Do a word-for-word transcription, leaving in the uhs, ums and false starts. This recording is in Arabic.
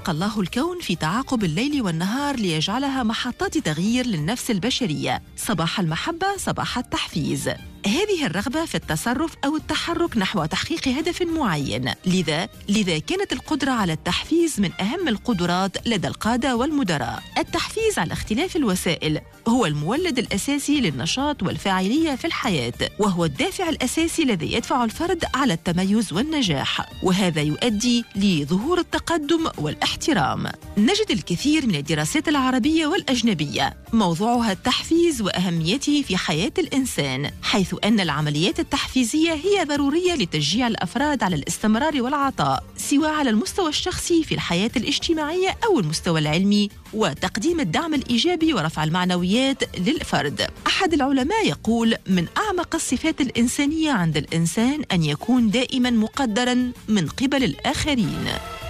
خلق الله الكون في تعاقب الليل والنهار ليجعلها محطات تغيير للنفس البشرية، صباح المحبة صباح التحفيز. هذه الرغبة في التصرف أو التحرك نحو تحقيق هدف معين، لذا لذا كانت القدرة على التحفيز من أهم القدرات لدى القادة والمدراء. التحفيز على اختلاف الوسائل هو المولد الأساسي للنشاط والفاعلية في الحياة، وهو الدافع الأساسي الذي يدفع الفرد على التميز والنجاح، وهذا يؤدي لظهور التقدم والاحترام. نجد الكثير من الدراسات العربية والأجنبية موضوعها التحفيز وأهميته في حياة الإنسان، حيث أن العمليات التحفيزية هي ضرورية لتشجيع الأفراد على الاستمرار والعطاء، سواء على المستوى الشخصي في الحياة الاجتماعية أو المستوى العلمي، وتقديم الدعم الإيجابي ورفع المعنويات للفرد. أحد العلماء يقول: من أعمق الصفات الإنسانية عند الإنسان أن يكون دائما مقدرا من قبل الآخرين.